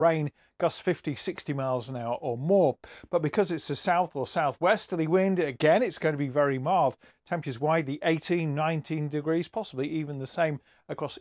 rain, gusts 50, 60 miles an hour or more. But because it's a south or southwesterly wind, again, it's going to be very mild. Temperatures widely 18, 19 degrees, possibly even the same across